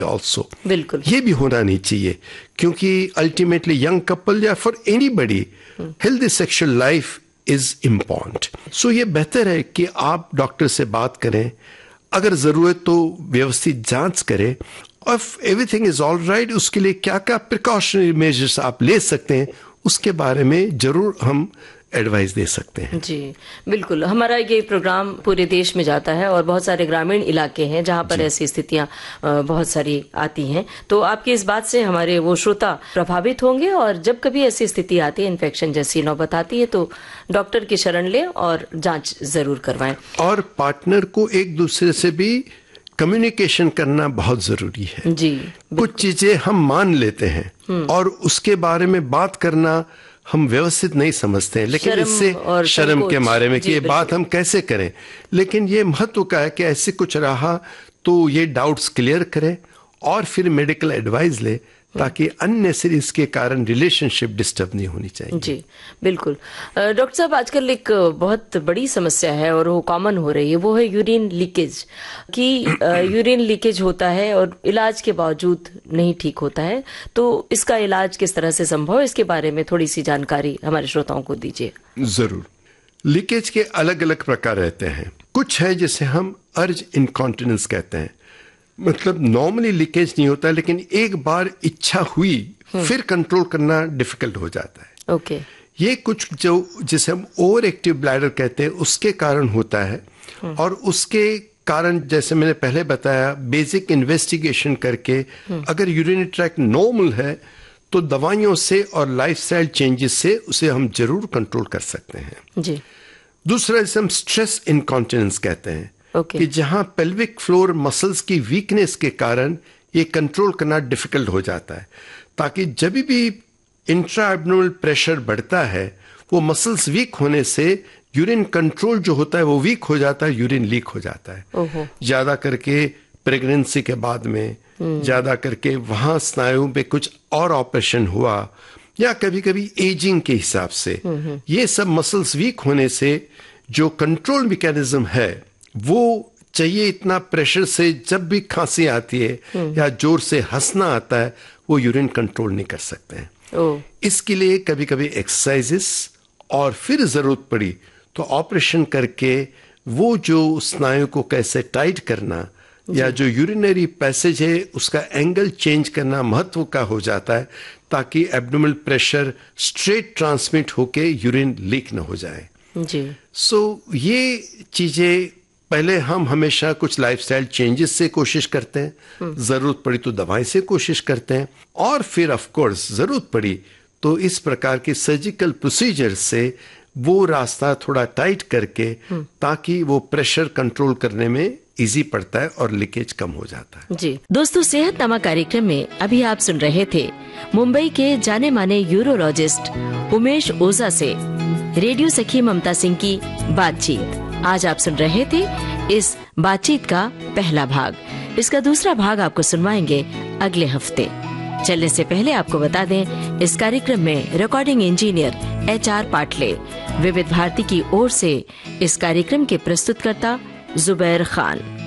Also. बिल्कुल, ये भी होना नहीं चाहिए, क्योंकि अल्टीमेटली यंग कपल या for anybody healthy sexual life is important. सो ये बेहतर है कि आप डॉक्टर से बात करें, अगर जरूरत तो व्यवस्थित जांच करें, और एवरीथिंग इज ऑल राइट उसके लिए क्या क्या प्रिकॉशनरी मेजर्स आप ले सकते हैं उसके बारे में जरूर हम एडवाइस दे सकते हैं। जी बिल्कुल। हमारा ये प्रोग्राम पूरे देश में जाता है और बहुत सारे ग्रामीण इलाके हैं जहां पर ऐसी स्थितियां बहुत सारी आती हैं। तो आपकी इस बात से हमारे वो श्रोता प्रभावित होंगे, और जब कभी ऐसी स्थिति आती है, इन्फेक्शन जैसी नौबत आती है, तो डॉक्टर की शरण लें और जांच जरूर करवाएं। और पार्टनर को एक दूसरे से भी कम्युनिकेशन करना बहुत जरूरी है। जी, कुछ चीजें हम मान लेते हैं और उसके बारे में बात करना हम व्यवस्थित नहीं समझते हैं, लेकिन इससे शर्म के मारे में कि ये बात हम कैसे करें। लेकिन ये महत्व का है कि ऐसे कुछ रहा तो ये डाउट्स क्लियर करें और फिर मेडिकल एडवाइस ले, ताकि अननेसेसरी इसके कारण रिलेशनशिप डिस्टर्ब नहीं होनी चाहिए। जी बिल्कुल। डॉक्टर साहब, आजकल एक बहुत बड़ी समस्या है और वो कॉमन हो रही है, वो है यूरिन लीकेज। कि यूरिन लीकेज होता है और इलाज के बावजूद नहीं ठीक होता है, तो इसका इलाज किस तरह से संभव है, इसके बारे में थोड़ी सी जानकारी हमारे श्रोताओं को दीजिए। जरूर। लीकेज के अलग अलग प्रकार रहते हैं। कुछ है जिसे हम अर्ज इनकॉन्टिनेंस कहते हैं, मतलब नॉर्मली लीकेज नहीं होता, लेकिन एक बार इच्छा हुई फिर कंट्रोल करना डिफिकल्ट हो जाता है। ओके। ये कुछ जो जिसे हम ओवर एक्टिव ब्लैडर कहते हैं उसके कारण होता है, और उसके कारण जैसे मैंने पहले बताया, बेसिक इन्वेस्टिगेशन करके अगर यूरिनरी ट्रैक्ट नॉर्मल है तो दवाइयों से और लाइफस्टाइल चेंजेस से उसे हम जरूर कंट्रोल कर सकते हैं। जी। दूसरा जिसे हम स्ट्रेस इनकॉन्टिनेंस कहते हैं, कि जहां पेल्विक फ्लोर मसल्स की वीकनेस के कारण ये कंट्रोल करना डिफिकल्ट हो जाता है, ताकि जब भी इंट्रा एब्डोमिनल प्रेशर बढ़ता है वो मसल्स वीक होने से यूरिन कंट्रोल जो होता है वो वीक हो जाता है, यूरिन लीक हो जाता है। ज्यादा करके प्रेगनेंसी के बाद में, ज्यादा करके वहां स्नायु पे कुछ और ऑपरेशन हुआ, या कभी कभी एजिंग के हिसाब से ये सब मसल्स वीक होने से जो कंट्रोल मैकेनिज्म है वो चाहिए इतना प्रेशर से जब भी खांसी आती है या जोर से हंसना आता है वो यूरिन कंट्रोल नहीं कर सकते हैं। इसके लिए कभी कभी एक्सरसाइजेस और फिर जरूरत पड़ी तो ऑपरेशन करके वो जो स्नायु को कैसे टाइट करना या जो यूरिनरी पैसेज है उसका एंगल चेंज करना महत्व का हो जाता है, ताकि एब्डोमिनल प्रेशर स्ट्रेट ट्रांसमिट होके यूरिन लीक न हो जाए। जी। सो ये चीजें पहले हम हमेशा कुछ लाइफस्टाइल चेंजेस से कोशिश करते हैं, जरूरत पड़ी तो दवाई से कोशिश करते हैं, और फिर ऑफ कोर्स जरूरत पड़ी तो इस प्रकार के सर्जिकल प्रोसीजर से वो रास्ता थोड़ा टाइट करके, ताकि वो प्रेशर कंट्रोल करने में इजी पड़ता है और लीकेज कम हो जाता है। जी दोस्तों, सेहतनामा कार्यक्रम में अभी आप सुन रहे थे मुंबई के जाने माने यूरोलॉजिस्ट उमेश ओझा से रेडियो सखी ममता सिंह की बातचीत। आज आप सुन रहे थे इस बातचीत का पहला भाग। इसका दूसरा भाग आपको सुनवाएंगे अगले हफ्ते। चलने से पहले आपको बता दें, इस कार्यक्रम में रिकॉर्डिंग इंजीनियर HR पाटले, विविध भारती की ओर से इस कार्यक्रम के प्रस्तुतकर्ता जुबैर खान।